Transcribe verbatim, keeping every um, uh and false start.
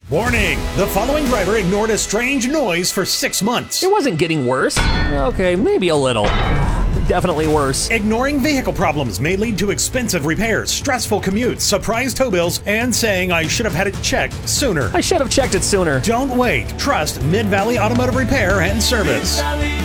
Warning! The following driver ignored a strange noise for six months. It wasn't getting worse. Okay, maybe a little. Definitely worse. Ignoring vehicle problems may lead to expensive repairs, stressful commutes, surprise tow bills, and saying I should have had it checked sooner. I should have checked it sooner. Don't wait. Trust Mid-Valley Automotive Repair and Service.